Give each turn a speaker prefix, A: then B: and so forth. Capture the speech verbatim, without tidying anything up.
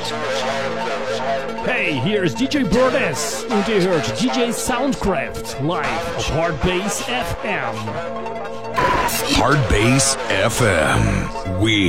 A: Hey, hier ist D J Brodes und ihr hört D J Soundcraft live auf Hardbase F M.
B: Hardbase F M. We